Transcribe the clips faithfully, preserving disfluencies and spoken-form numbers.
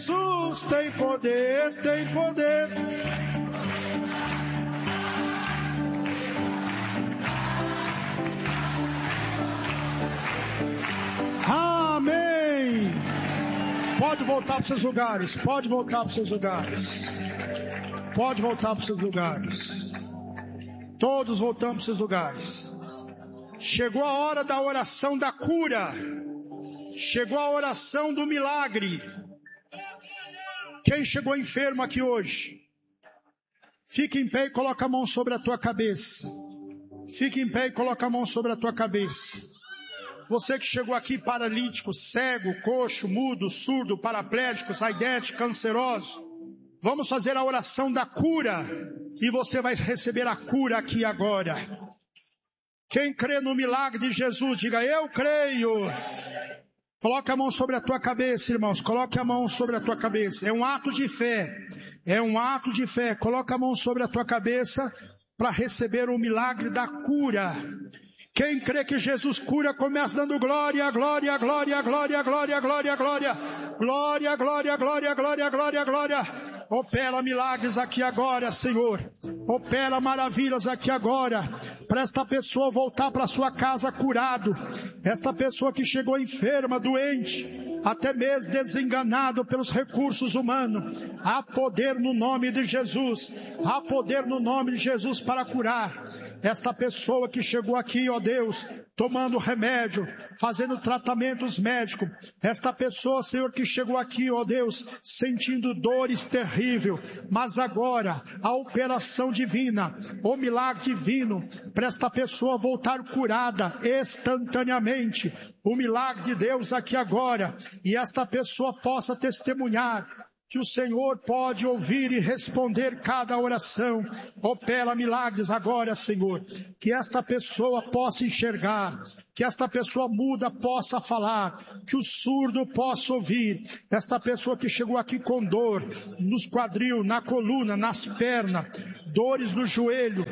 Jesus tem poder, tem poder. Amém. Pode voltar para os seus lugares, pode voltar para os seus lugares. Pode voltar para os seus lugares. Todos voltamos para os seus lugares. Chegou a hora da oração da cura. Chegou a oração do milagre. Quem chegou enfermo aqui hoje? Fique em pé e coloca a mão sobre a tua cabeça. Fique em pé e coloca a mão sobre a tua cabeça. Você que chegou aqui paralítico, cego, coxo, mudo, surdo, paraplégico, aidético, canceroso. Vamos fazer a oração da cura. E você vai receber a cura aqui agora. Quem crê no milagre de Jesus, diga: eu creio. Coloque a mão sobre a tua cabeça, irmãos. Coloque a mão sobre a tua cabeça. É um ato de fé. É um ato de fé. Coloque a mão sobre a tua cabeça para receber o milagre da cura. Quem crê que Jesus cura, começa dando glória, glória, glória, glória, glória, glória, glória. Glória, glória, glória, glória, glória, glória. Opera milagres aqui agora, Senhor. Opera maravilhas aqui agora. Para esta pessoa voltar para sua casa curado. Esta pessoa que chegou enferma, doente, até mesmo desenganado pelos recursos humanos. Há poder no nome de Jesus. Há poder no nome de Jesus para curar. Esta pessoa que chegou aqui, ó Deus, tomando remédio, fazendo tratamentos médicos. Esta pessoa, Senhor, que chegou aqui, ó Deus, sentindo dores terríveis. Mas agora, a operação divina, o milagre divino, para esta pessoa voltar curada instantaneamente. O milagre de Deus aqui agora. E esta pessoa possa testemunhar que o Senhor pode ouvir e responder cada oração. Opera milagres agora, Senhor. Que esta pessoa possa enxergar. Que esta pessoa muda possa falar. Que o surdo possa ouvir. Esta pessoa que chegou aqui com dor nos quadril, na coluna, nas pernas, dores no joelho,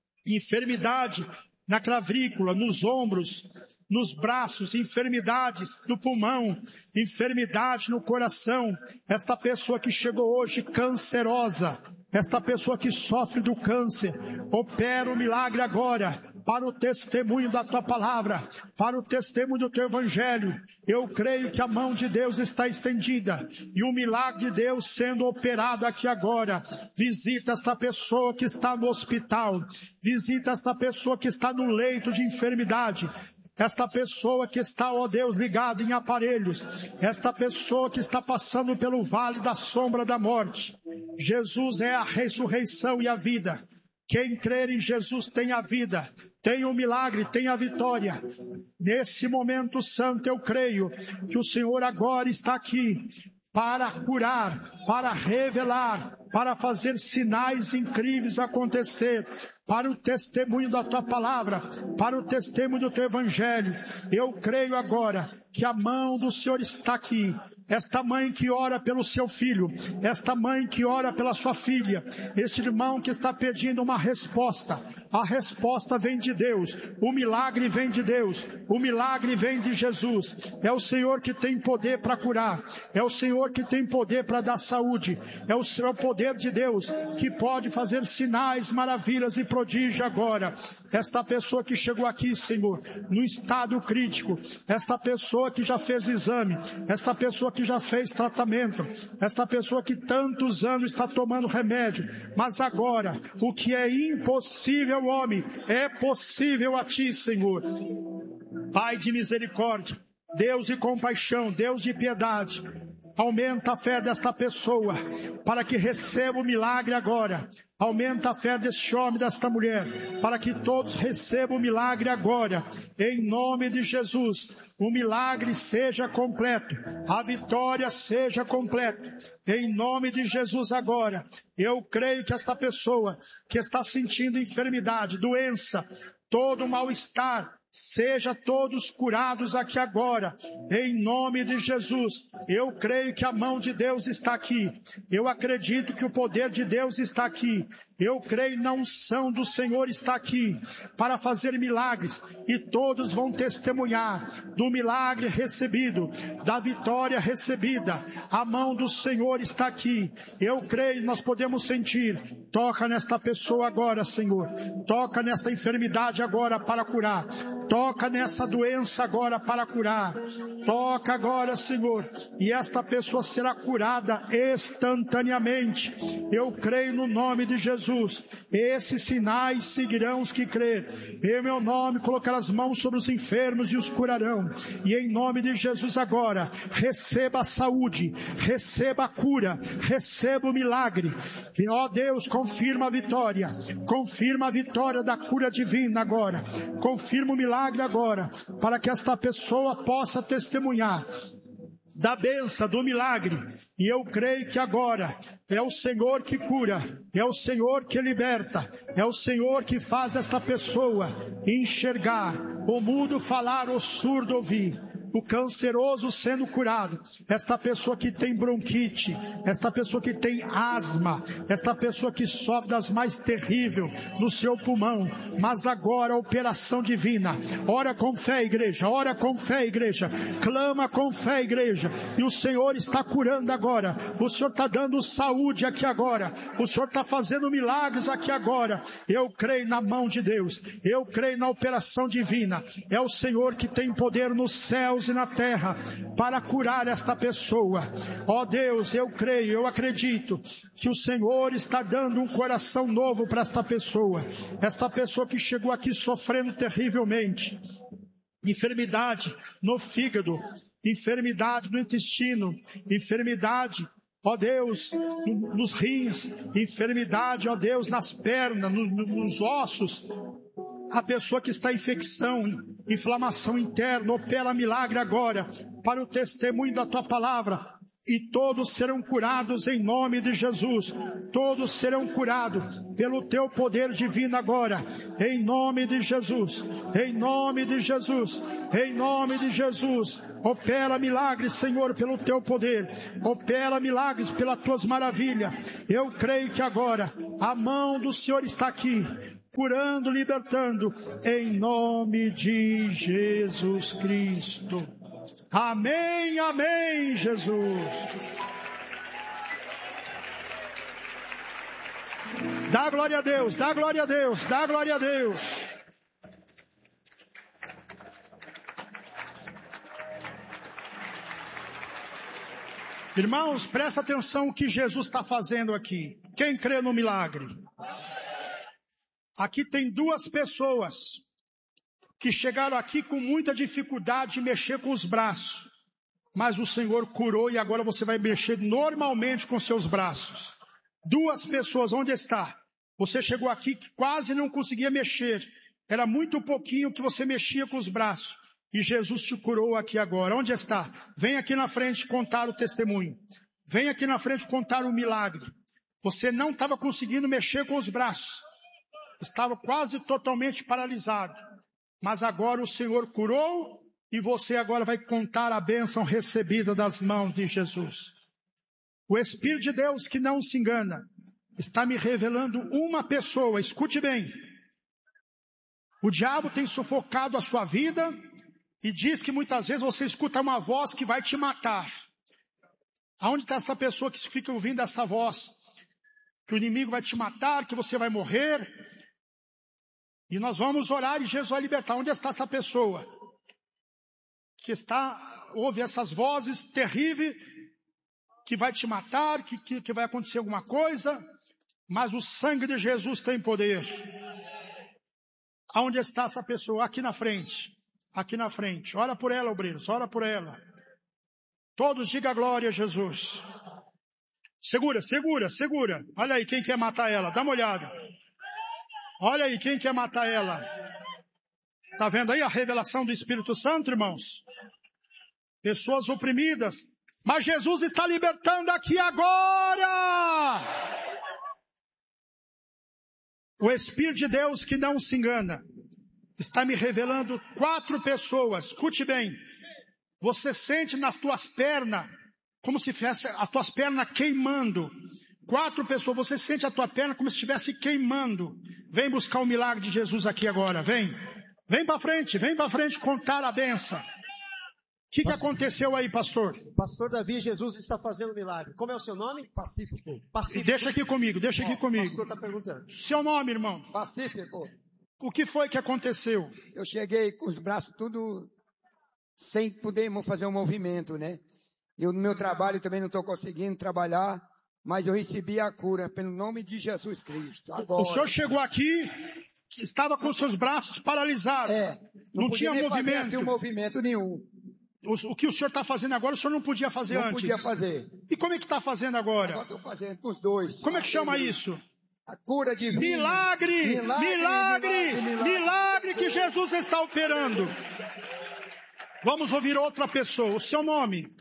enfermidade na clavícula, nos ombros, nos braços, enfermidades no pulmão, enfermidade no coração. Esta pessoa que chegou hoje cancerosa, esta pessoa que sofre do câncer, opera o milagre agora, para o testemunho da tua palavra, para o testemunho do teu evangelho. Eu creio que a mão de Deus está estendida, e o milagre de Deus sendo operado aqui agora. Visita esta pessoa que está no hospital, visita esta pessoa que está no leito de enfermidade, esta pessoa que está, ó Deus, ligada em aparelhos, esta pessoa que está passando pelo vale da sombra da morte. Jesus é a ressurreição e a vida. Quem crer em Jesus tem a vida, tem o milagre, tem a vitória. Nesse momento santo eu creio que o Senhor agora está aqui para curar, para revelar, para fazer sinais incríveis acontecer, para o testemunho da tua palavra, para o testemunho do teu evangelho. Eu creio agora que a mão do Senhor está aqui. Esta mãe que ora pelo seu filho, esta mãe que ora pela sua filha, este irmão que está pedindo uma resposta, a resposta vem de Deus, o milagre vem de Deus, o milagre vem de Jesus. É o Senhor que tem poder para curar, é o Senhor que tem poder para dar saúde, é o Senhor, poder de Deus, que pode fazer sinais, maravilhas e prodígio agora. Esta pessoa que chegou aqui, Senhor, no estado crítico, esta pessoa que já fez exame, esta pessoa que já fez tratamento, esta pessoa que tantos anos está tomando remédio, mas agora, o que é impossível ao homem, é possível a ti, Senhor. Pai de misericórdia, Deus de compaixão, Deus de piedade, aumenta a fé desta pessoa, para que receba o milagre agora. Aumenta a fé deste homem, desta mulher, para que todos recebam o milagre agora. Em nome de Jesus, o milagre seja completo, a vitória seja completa. Em nome de Jesus agora, eu creio que esta pessoa que está sentindo enfermidade, doença, todo mal-estar, seja todos curados aqui agora, em nome de Jesus. Eu creio que a mão de Deus está aqui, eu acredito que o poder de Deus está aqui, Eu creio na unção do Senhor está aqui para fazer milagres e todos vão testemunhar do milagre recebido, da vitória recebida. A mão do Senhor está aqui. Eu creio, nós podemos sentir. Toca nesta pessoa agora, Senhor. Toca nesta enfermidade agora para curar. Toca nessa doença agora para curar. Toca agora, Senhor. E esta pessoa será curada instantaneamente. Eu creio no nome de Jesus. Esses sinais seguirão os que crer. Em meu nome colocar as mãos sobre os enfermos e os curarão. E em nome de Jesus agora, receba a saúde, receba a cura, receba o milagre. E ó Deus, confirma a vitória. Confirma a vitória da cura divina agora. Confirma o milagre agora, para que esta pessoa possa testemunhar da bênção, do milagre. E eu creio que agora é o Senhor que cura, é o Senhor que liberta, é o Senhor que faz esta pessoa enxergar, o mudo falar, o surdo ouvir, o canceroso sendo curado, esta pessoa que tem bronquite, esta pessoa que tem asma, esta pessoa que sofre das mais terríveis no seu pulmão, mas agora a operação divina. Ora com fé, igreja, ora com fé, igreja, clama com fé, igreja, e o Senhor está curando agora, o Senhor está dando saúde aqui agora, o Senhor está fazendo milagres aqui agora. Eu creio na mão de Deus, eu creio na operação divina. É o Senhor que tem poder nos céus e na terra para curar esta pessoa. Ó Deus, eu creio, eu acredito que o Senhor está dando um coração novo para esta pessoa, esta pessoa que chegou aqui sofrendo terrivelmente, enfermidade no fígado, enfermidade no intestino, enfermidade, ó Deus, nos rins, enfermidade, ó Deus, nas pernas, no, no, nos ossos. A pessoa que está em infecção, inflamação interna, opera milagre agora, para o testemunho da tua palavra. E todos serão curados em nome de Jesus. Todos serão curados pelo teu poder divino agora. Em nome de Jesus. Em nome de Jesus. Em nome de Jesus. Opera milagres, Senhor, pelo teu poder. Opera milagres pelas tuas maravilhas. Eu creio que agora a mão do Senhor está aqui, curando, libertando, em nome de Jesus Cristo. Amém, amém, Jesus. Dá glória a Deus, dá glória a Deus, dá glória a Deus. Irmãos, presta atenção o que Jesus está fazendo aqui. Quem crê no milagre? Aqui tem duas pessoas que chegaram aqui com muita dificuldade de mexer com os braços. Mas o Senhor curou e agora você vai mexer normalmente com seus braços. Duas pessoas, onde está? Você chegou aqui que quase não conseguia mexer. Era muito pouquinho que você mexia com os braços. E Jesus te curou aqui agora. Onde está? Vem aqui na frente contar o testemunho. Vem aqui na frente contar o milagre. Você não estava conseguindo mexer com os braços. Estava quase totalmente paralisado. Mas agora o Senhor curou e você agora vai contar a bênção recebida das mãos de Jesus. O Espírito de Deus, que não se engana, está me revelando uma pessoa. Escute bem. O diabo tem sufocado a sua vida e diz que muitas vezes você escuta uma voz que vai te matar. Aonde está essa pessoa que fica ouvindo essa voz? Que o inimigo vai te matar, que você vai morrer. E nós vamos orar e Jesus vai libertar. Onde está essa pessoa? Que está, ouve essas vozes terríveis, que vai te matar, que, que, que vai acontecer alguma coisa. Mas o sangue de Jesus tem poder. Aonde está essa pessoa? Aqui na frente. Aqui na frente. Ora por ela, obreiros. Ora por ela. Todos digam glória a Jesus. Segura, segura, segura. Olha aí quem quer matar ela. Dá uma olhada. Olha aí, quem quer matar ela? Está vendo aí a revelação do Espírito Santo, irmãos? Pessoas oprimidas. Mas Jesus está libertando aqui agora. O Espírito de Deus, que não se engana, está me revelando quatro pessoas. Escute bem. Você sente nas tuas pernas, como se fosse as tuas pernas queimando. Quatro pessoas, você sente a tua perna como se estivesse queimando. Vem buscar o milagre de Jesus aqui agora, vem. Vem para frente, vem para frente contar a benção. O que, que aconteceu aí, pastor? Pastor Davi, Jesus está fazendo milagre. Como é o seu nome? Pacífico. Pacífico. Deixa aqui comigo, deixa aqui Ó, comigo. O pastor está perguntando. Seu nome, irmão? Pacífico. O que foi que aconteceu? Eu cheguei com os braços tudo sem poder fazer um movimento, né? Eu no meu trabalho também não estou conseguindo trabalhar, mas eu recebi a cura pelo nome de Jesus Cristo. Agora, o senhor chegou aqui, que estava com seus braços paralisados. É, não, não tinha nem movimento. Fazer, assim, um movimento nenhum. O, o que o senhor está fazendo agora, o senhor não podia fazer não antes. Não podia fazer. E como é que está fazendo agora? Agora estou fazendo com os dois. Como é que chama isso? A cura divina. Milagre, milagre, milagre, milagre, milagre, milagre que Jesus está operando. Vamos ouvir outra pessoa. O seu nome?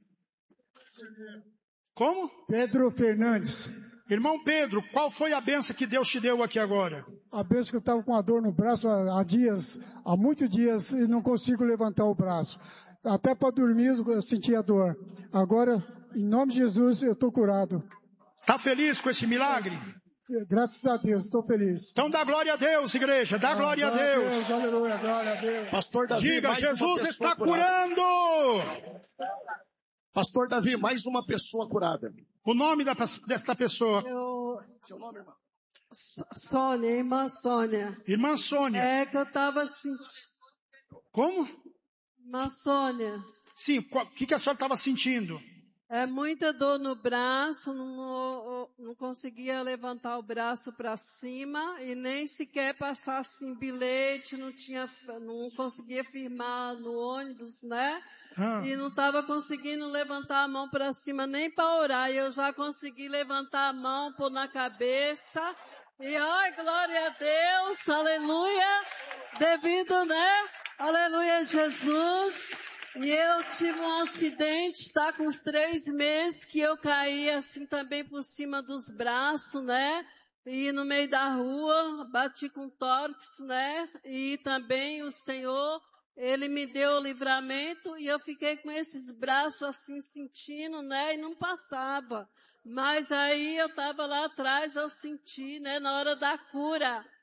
Como? Pedro Fernandes. Irmão Pedro, qual foi a benção que Deus te deu aqui agora? A benção que eu estava com a dor no braço há, há dias, há muitos dias, e não consigo levantar o braço. Até para dormir eu sentia dor. Agora, em nome de Jesus, eu estou curado. Está feliz com esse milagre? Graças a Deus, estou feliz. Então dá glória a Deus, igreja, dá ah, glória, glória a Deus. Deus. Aleluia, glória a Deus. Pastor Davi, diga, mais Jesus está curada. curando. Pastor Davi, mais uma pessoa curada. O nome da, dessa pessoa? Eu... Seu nome, irmã? Sônia, irmã Sônia. Irmã Sônia. É que eu estava sentindo. Como? Irmã Sônia. Sim, o que, que a senhora estava sentindo? É muita dor no braço, não, não conseguia levantar o braço para cima e nem sequer passar assim bilhete, não tinha, não conseguia firmar no ônibus, né? Ah. E não estava conseguindo levantar a mão para cima nem para orar. E eu já consegui levantar a mão, pôr na cabeça. E ai, glória a Deus, aleluia, devido, né? Aleluia, Jesus. E eu tive um acidente, está com uns três meses, que eu caí assim também por cima dos braços, né? E no meio da rua, bati com tórax, né? E também o Senhor, Ele me deu o livramento e eu fiquei com esses braços assim sentindo, né? E não passava. Mas aí eu estava lá atrás, eu senti, né? Na hora da cura.